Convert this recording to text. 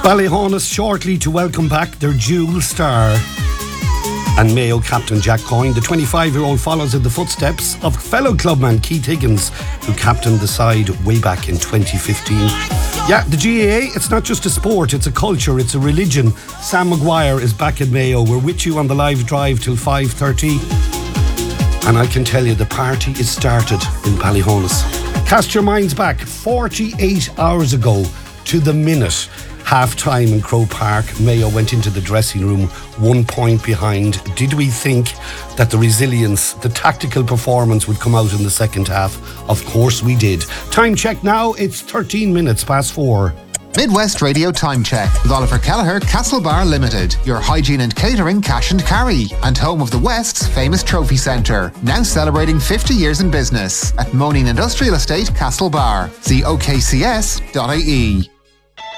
Ballyhonus shortly to welcome back their dual star and Mayo captain Jack Coyne. The 25-year-old follows in the footsteps of fellow clubman Keith Higgins, who captained the side way back in 2015. Yeah, the GAA, it's not just a sport, it's a culture, it's a religion. Sam Maguire is back in Mayo. We're with you on the live drive till 5:30. And I can tell you, the party is started in Ballyhonus. Cast your minds back 48 hours ago to the minute. Half-time in Croke Park, Mayo went into the dressing room 1 point behind. Did we think that the resilience, the tactical performance would come out in the second half? Of course we did. Time check now, it's 13 minutes past 4. Midwest Radio Time Check with Oliver Kelleher, Castlebar Limited, your hygiene and catering cash and carry, and home of the West's famous trophy centre, now celebrating 50 years in business at Moaning Industrial Estate, Castlebar. See okcs.ie.